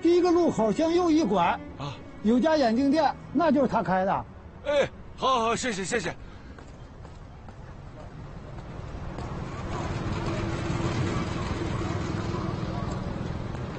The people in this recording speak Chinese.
第一个路口向右一拐， 啊， 有家眼镜店，那就是他开的。 哎，好好，谢谢谢谢，